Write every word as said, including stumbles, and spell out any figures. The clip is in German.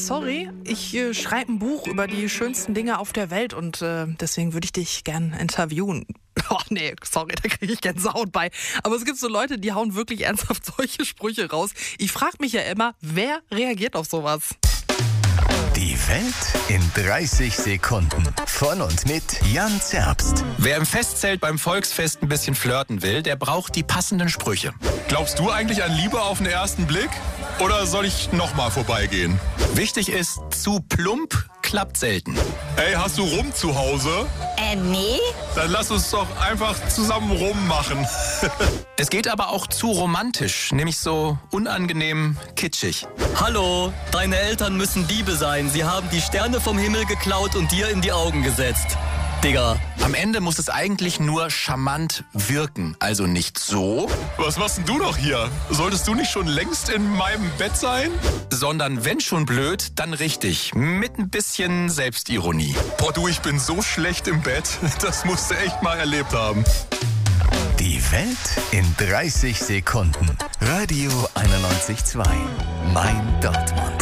sorry, ich äh, schreibe ein Buch über die schönsten Dinge auf der Welt und äh, deswegen würde ich dich gern interviewen. Oh nee, sorry, da kriege ich Gänsehaut bei. Aber es gibt so Leute, die hauen wirklich ernsthaft solche Sprüche raus. Ich frage mich ja immer, wer reagiert auf sowas? Die Welt in dreißig Sekunden. Von und mit Jan Zerbst. Wer im Festzelt beim Volksfest ein bisschen flirten will, der braucht die passenden Sprüche. Glaubst du eigentlich an Liebe auf den ersten Blick? Oder soll ich nochmal vorbeigehen? Wichtig ist, zu plump klappt selten. Hey, hast du Rum zu Hause? Äh, nee. Dann lass uns doch einfach zusammen rummachen. Es geht aber auch zu romantisch, nämlich so unangenehm kitschig. Hallo, deine Eltern müssen Diebe sein. Sie haben die Sterne vom Himmel geklaut und dir in die Augen gesetzt. Digga. Am Ende muss es eigentlich nur charmant wirken. Also nicht so, Was machst denn du doch hier? Solltest du nicht schon längst in meinem Bett sein? sondern wenn schon blöd, dann richtig. Mit ein bisschen Selbstironie. Boah, du, ich bin so schlecht im Bett. Das musst du echt mal erlebt haben. Die Welt in dreißig Sekunden. Radio einundneunzig Komma zwei. Mein Dortmund.